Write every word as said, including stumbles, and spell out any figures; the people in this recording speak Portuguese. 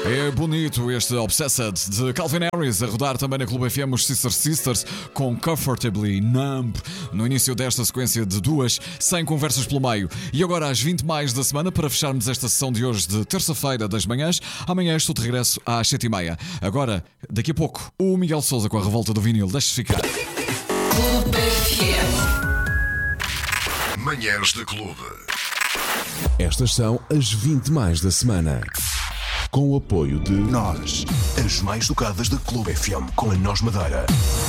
É bonito este Obsessed de Calvin Harris a rodar também na Clube F M, os Sister Sisters com Comfortably Numb no início desta sequência de duas, sem conversas pelo meio. E agora às vinte mais da semana, para fecharmos esta sessão de hoje de terça-feira das manhãs. Amanhã estou de regresso às sete e meia. Agora, daqui a pouco, o Miguel Sousa com a revolta do vinil. Deixe-se ficar. Clube F M. Manhãs da Clube. Estas são as vinte mais da semana. Com o apoio de Nós, as mais tocadas da Clube F M, com a Nós Madeira.